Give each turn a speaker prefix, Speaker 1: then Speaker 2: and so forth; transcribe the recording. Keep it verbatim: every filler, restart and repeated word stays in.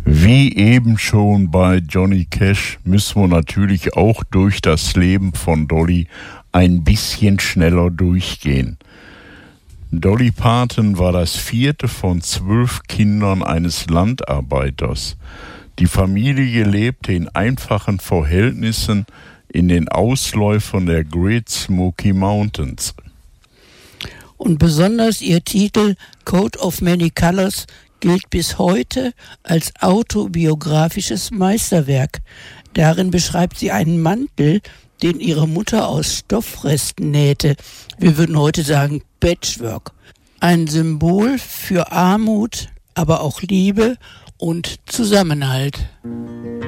Speaker 1: Wie eben schon bei Johnny Cash müssen wir natürlich auch durch das Leben von Dolly ein bisschen schneller durchgehen. Dolly Parton war das vierte von zwölf Kindern eines Landarbeiters. Die Familie lebte in einfachen Verhältnissen in den Ausläufern der Great Smoky Mountains.
Speaker 2: Und besonders ihr Titel Coat of Many Colors gilt bis heute als autobiografisches Meisterwerk. Darin beschreibt sie einen Mantel, den ihre Mutter aus Stoffresten nähte. Wir würden heute sagen Patchwork. Ein Symbol für Armut, aber auch Liebe und Zusammenhalt.